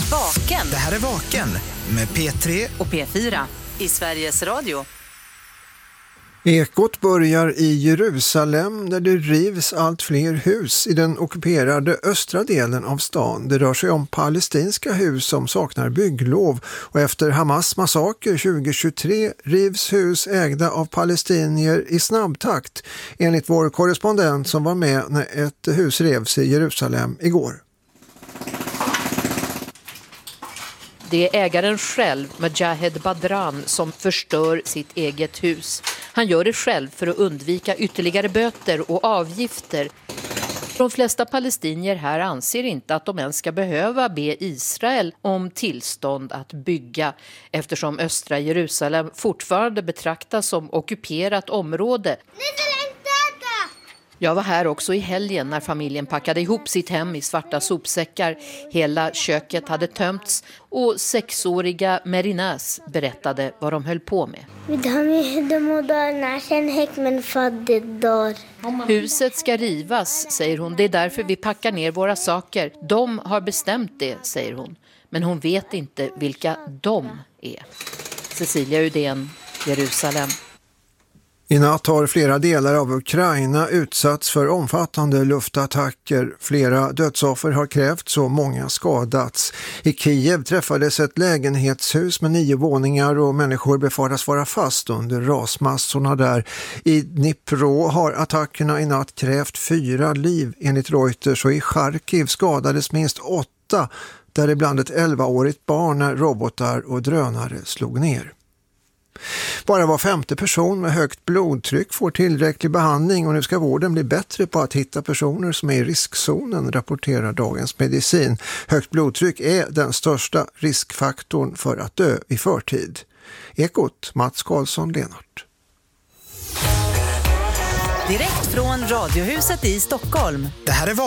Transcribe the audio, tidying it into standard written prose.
Vaken. Det här är Vaken med P3 och P4 i Sveriges Radio. Ekot börjar i Jerusalem där det rivs allt fler hus i den ockuperade östra delen av stan. Det rör sig om palestinska hus som saknar bygglov och efter Hamas massaker 2023 rivs hus ägda av palestinier i snabb takt enligt vår korrespondent som var med när ett hus revs i Jerusalem igår. Det är ägaren själv, Mojahed Badran, som förstör sitt eget hus. Han gör det själv för att undvika ytterligare böter och avgifter. De flesta palestinier här anser inte att de ens ska behöva be Israel om tillstånd att bygga eftersom östra Jerusalem fortfarande betraktas som ockuperat område. Jag var här också i helgen när familjen packade ihop sitt hem i svarta sopsäckar. Hela köket hade tömts och 6-åriga Merinaz berättade vad de höll på med. Huset ska rivas, säger hon. Det är därför vi packar ner våra saker. De har bestämt det, säger hon. Men hon vet inte vilka de är. Cecilia Udén, Jerusalem. I natt har flera delar av Ukraina utsatts för omfattande luftattacker. Flera dödsoffer har krävts och många skadats. I Kiev träffades ett lägenhetshus med 9 våningar och människor befaras vara fast under rasmassorna där. I Dnipro har attackerna i natt krävt 4 liv enligt Reuters och i Charkiv skadades minst 8, däribland ett 11-årigt barn när robotar och drönare slog ner. Bara var 5:e person med högt blodtryck får tillräcklig behandling och nu ska vården bli bättre på att hitta personer som är i riskzonen, rapporterar Dagens Medicin. Högt blodtryck är den största riskfaktorn för att dö i förtid. Ekot, Mats Karlsson, Lenart. Direkt från Radiohuset i Stockholm. Det här är